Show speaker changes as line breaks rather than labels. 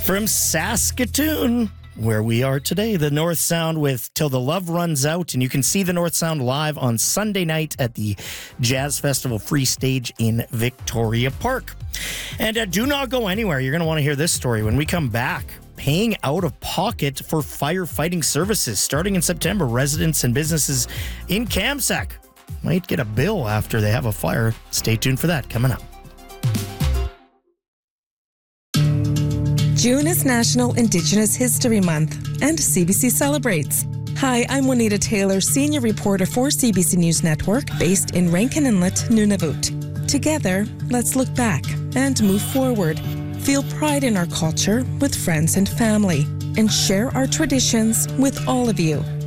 From Saskatoon, where we are today, the North Sound with Till the Love Runs Out. And you can see the North Sound live on Sunday night at the Jazz Festival Free Stage in Victoria Park. And do not go anywhere. You're going to want to hear this story when we come back. Paying out of pocket for firefighting services. Starting in September, residents and businesses in Kamsack might get a bill after they have a fire. Stay tuned for that coming up.
June is National Indigenous History Month, and CBC celebrates. Hi, I'm Juanita Taylor, senior reporter for CBC News Network, based in Rankin Inlet, Nunavut. Together, let's look back and move forward. Feel pride in our culture with friends and family, and share our traditions with all of you.